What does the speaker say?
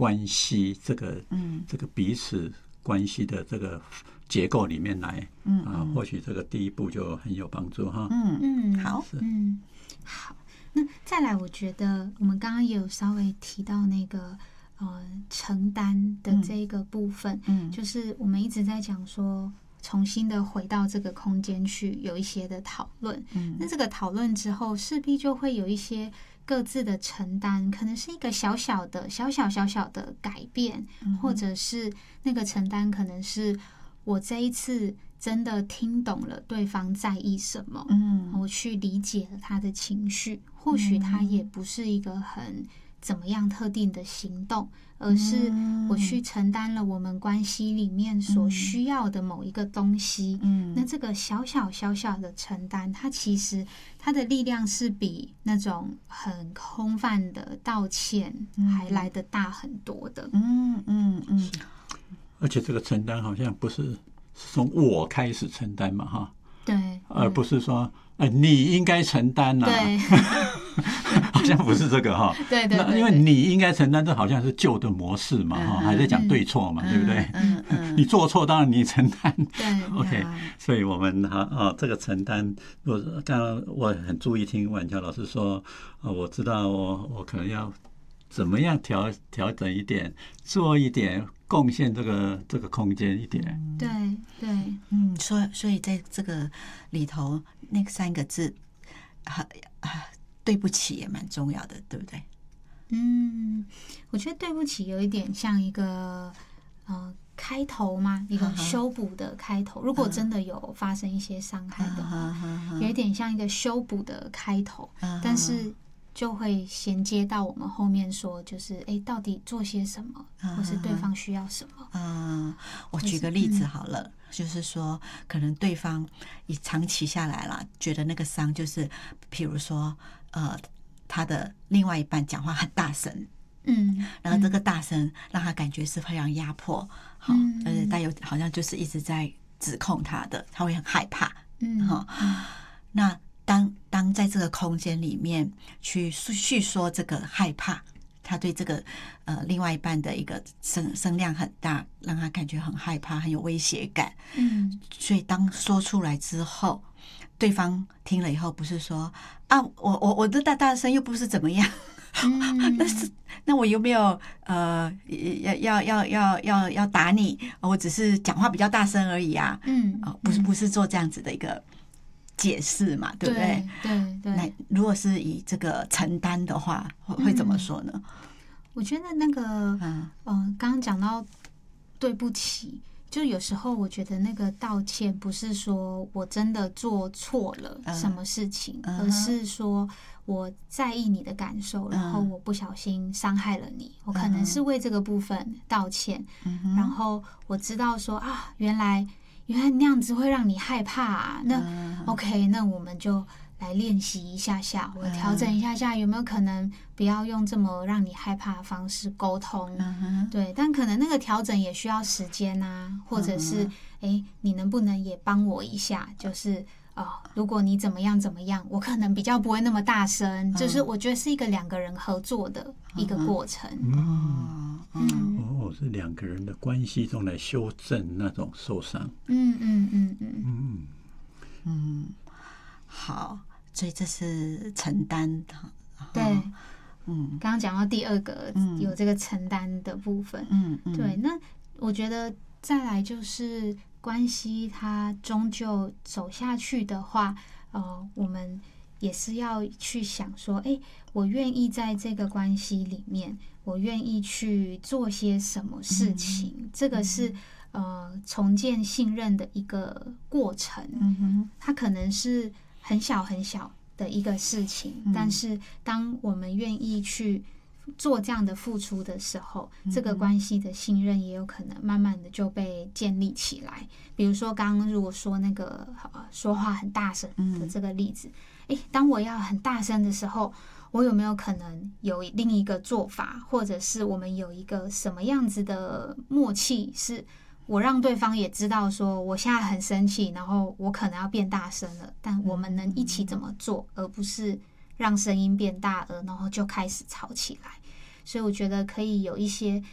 关系这个彼此关系的这个结构里面来，或许这个第一步就很有帮助哈。 好， 好。那再来，我觉得我们刚刚也有稍微提到那个承担的这一个部分，就是我们一直在讲说，重新的回到这个空间去有一些的讨论。那这个讨论之后，势必就会有一些各自的承担，可能是一个小小的改变，或者是那个承担可能是我这一次真的听懂了对方在意什么，我去理解了他的情绪，或许他也不是一个很怎么样特定的行动，而是我去承担了我们关系里面所需要的某一个东西。那这个小小的承担，它其实它的力量是比那种很空泛的道歉还来得大很多的。 而且这个承担好像不是从我开始承担嘛，哈， 对， 而不是说你应该承担啊， 对， 好像不是这个哈， 对， 因为你应该承担，这好像是旧的模式嘛，哈，还在讲对错嘛，对不对？你做错，当然你承担， 对 ，OK， 所以我们这个承担，刚刚我很注意听婉乔老师说，我知道我可能要怎么样调整一点，做一点贡献这个空间一点。 对， 所以在这个里头，那3个字，对不起也蛮重要的，对不对？ 我觉得对不起有一点像一个开头嘛，一个修补的开头。如果真的有发生一些伤害的话，有一点像一个修补的开头，但是就会衔接到我们后面说，就是到底做些什么，或是对方需要什么。 我举个例子好了，就是说，可能对方一长期下来了，觉得那个伤就是，譬如说，他的另外一半讲话很大声，然后这个大声让他感觉是非常压迫，好，但有好像就是一直在指控他的，他会很害怕，那当在这个空间里面去叙说这个害怕，他对这个另外一半的一个声量很大，让他感觉很害怕，很有威胁感。所以当说出来之后，对方听了以后不是说啊，我的大声又不是怎么样，那我有没有要打你？我只是讲话比较大声而已啊。不是做这样子的一个解释嘛，对不对？ 对。 那如果是以这个承担的话，会怎么说呢？ 我觉得那个，刚刚讲到对不起，就有时候我觉得那个道歉不是说我真的做错了什么事情，而是说我在意你的感受，然后我不小心伤害了你，我可能是为这个部分道歉，然后我知道说原来那样子会让你害怕啊，那 OK， 那我们就来练习一下下，我调整一下下，有没有可能不要用这么让你害怕的方式沟通？对，但可能那个调整也需要时间啊，或者是你能不能也帮我一下？就是如果你怎么样，我可能比较不会那么大声，就是我觉得是一个2个人合作的一个过程。 是2个人的关系中来修正那种受伤。 好，所以这是承担。 对，刚刚讲到第2个有这个承担的部分。对，那我觉得再来就是关系它终究走下去的话，我们也是要去想说，我愿意在这个关系里面，我愿意去做些什么事情，这个是重建信任的一个过程。它可能是很小的一个事情，但是当我们愿意去做这样的付出的时候，这个关系的信任也有可能慢慢的就被建立起来。比如说刚刚如果说那个说话很大声的这个例子，当我要很大声的时候，我有没有可能有另一个做法，或者是我们有一个什么样子的默契，是我让对方也知道说我现在很生气，然后我可能要变大声了，但我们能一起怎么做，而不是让声音变大然后就开始吵起来。所以我觉得可以有一些